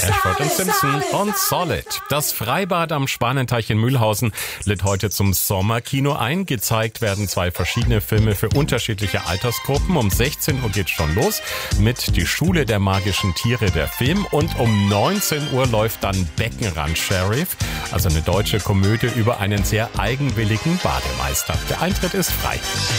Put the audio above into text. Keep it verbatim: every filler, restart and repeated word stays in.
Ashford und Simpson und Solid. Das Freibad am Spanenteich in Mühlhausen lädt heute zum Sommerkino ein. Gezeigt werden zwei verschiedene Filme für unterschiedliche Altersgruppen. Um sechzehn Uhr geht's schon los mit Die Schule der magischen Tiere, der Film. Und um neunzehn Uhr läuft dann Beckenrand Sheriff, also eine deutsche Komödie über einen sehr eigenwilligen Bademeister. Der Eintritt ist frei.